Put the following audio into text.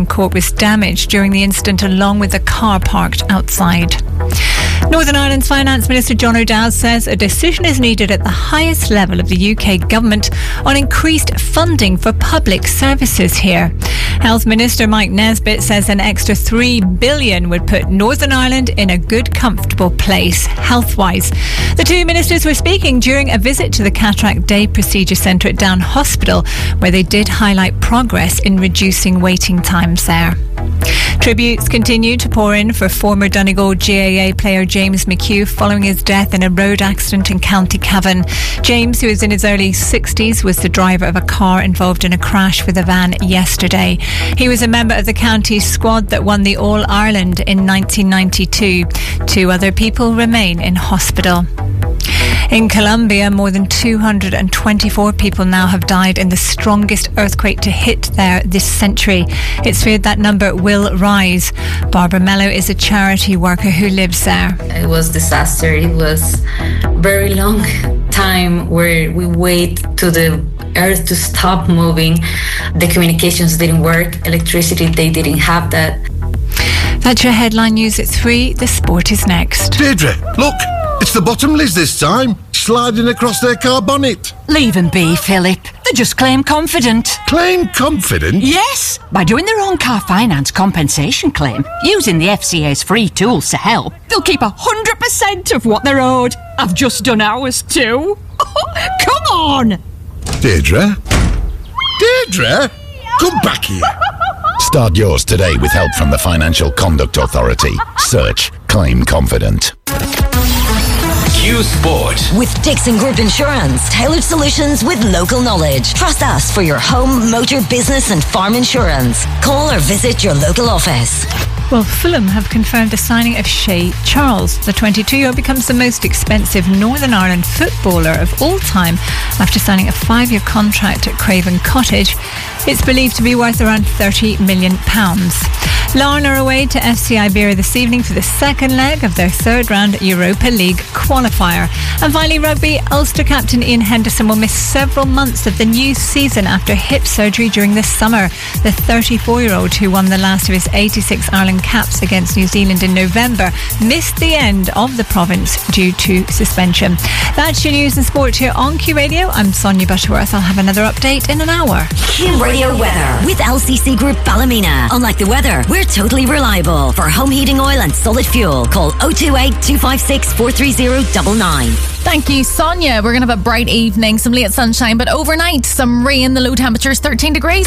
Supreme Court was damaged during the incident, along with the car parked outside. Northern Ireland's Finance Minister John O'Dowd says a decision is needed at the highest level of the UK government on increased funding for public services here. Health Minister Mike Nesbitt says an extra $3 billion would put Northern Ireland in a good, comfortable place health-wise. The two ministers were speaking during a visit to the Cataract Day Procedure Centre at Down Hospital, where they did highlight progress in reducing waiting times there. Tributes continue to pour in for former Donegal GAA player James McHugh following his death in a road accident in County Cavan. James, who is in his early 60s, was the driver of a car involved in a crash with a van yesterday. He was a member of the county's squad that won the All-Ireland in 1992. Two other people remain in hospital. In Colombia, more than 224 people now have died in the strongest earthquake to hit there this century. It's feared that number will rise. Barbara Mello is a charity worker who lives there. It was disaster. It was very long time where we wait to the earth to stop moving. The communications didn't work. Electricity, they didn't have that. That's your headline news at 3. The sport is next. Deirdre, look. It's the Bottomleys this time, sliding across their car bonnet. Leave them be, Philip. They just claim confident. Claim confident? Yes, by doing their own car finance compensation claim, using the FCA's free tools to help, they'll keep 100% of what they're owed. I've just done ours too. Come on! Deirdre? Deirdre? Come back here. Start yours today with help from the Financial Conduct Authority. Search Claim Confident. Q Sport. With Dixon Group Insurance. Tailored solutions with local knowledge. Trust us for your home, motor, business and farm insurance. Call or visit your local office. Well, Fulham have confirmed the signing of Shay Charles. The 22-year-old becomes the most expensive Northern Ireland footballer of all time after signing a 5-year contract at Craven Cottage. It's believed to be worth around £30 million. Larne are away to FC Iberia this evening for the second leg of their third-round Europa League qualifier. And finally, rugby, Ulster captain Ian Henderson will miss several months of the new season after hip surgery during the summer. The 34-year-old, who won the last of his 86 Ireland caps against New Zealand in November, missed the end of the province due to suspension. That's your news and sport here on Q Radio. I'm Sonia Butterworth. I'll have another update in an hour. Q Radio weather with LCC Group Ballymena. Unlike the weather, we're totally reliable. For home heating oil and solid fuel, call 028 256 430 99. Thank you, Sonia. We're going to have a bright evening, some late sunshine, but overnight, some rain. The low temperature's 13 degrees.